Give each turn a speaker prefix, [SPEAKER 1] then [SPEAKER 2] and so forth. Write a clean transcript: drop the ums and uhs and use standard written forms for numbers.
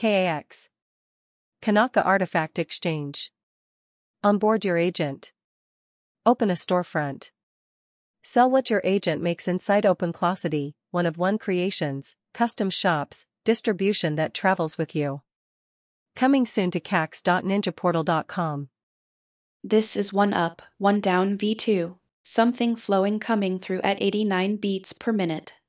[SPEAKER 1] KAX. Kanaka Artifact Exchange. Onboard your agent. Open a storefront. Sell what your agent makes inside OpenClosity, one-of-one creations, custom shops, distribution that travels with you. Coming soon to cax.ninjaportal.com.
[SPEAKER 2] This is one up, one down V2, something flowing coming through at 89 beats per minute.